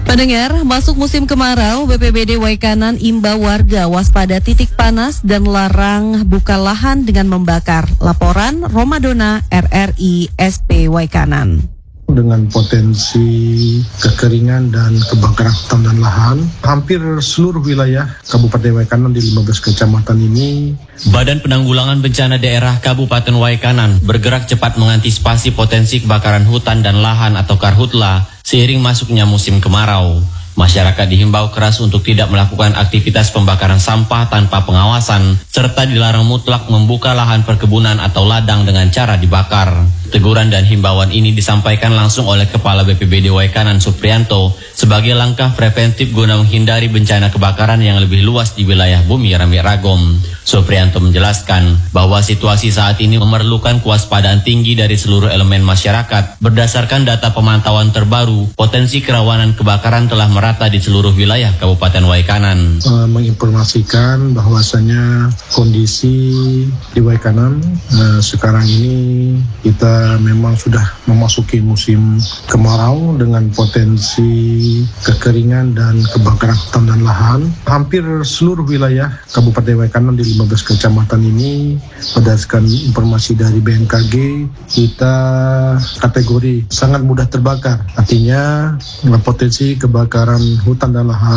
Pendengar, masuk musim kemarau, BPBD Waikanan imbau warga waspada titik panas dan larang buka lahan dengan membakar. Laporan Romadona RRI SP Waikanan. Dengan potensi kekeringan dan kebakaran hutan dan lahan, hampir seluruh wilayah Kabupaten Waikanan di 15 kecamatan ini. Badan Penanggulangan Bencana Daerah Kabupaten Waikanan bergerak cepat mengantisipasi potensi kebakaran hutan dan lahan atau karhutla seiring masuknya musim kemarau. Masyarakat dihimbau keras untuk tidak melakukan aktivitas pembakaran sampah tanpa pengawasan, serta dilarang mutlak membuka lahan perkebunan atau ladang dengan cara dibakar. Teguran dan himbauan ini disampaikan langsung oleh Kepala BPBD Waikanan Suprianto sebagai langkah preventif guna menghindari bencana kebakaran yang lebih luas di wilayah Bumi Rami Ragom. Suprianto menjelaskan bahwa situasi saat ini memerlukan kewaspadaan tinggi dari seluruh elemen masyarakat. Berdasarkan data pemantauan terbaru, potensi kerawanan kebakaran telah merata di seluruh wilayah Kabupaten Waikanan. Menginformasikan bahwasanya kondisi di Waikanan sekarang ini kita memang sudah memasuki musim kemarau dengan potensi kekeringan dan kebakaran hutan dan lahan. Hampir seluruh wilayah Kabupaten Waikanan di 15 kecamatan ini berdasarkan informasi dari BMKG kita kategori sangat mudah terbakar. Artinya potensi kebakaran hutan dan lahan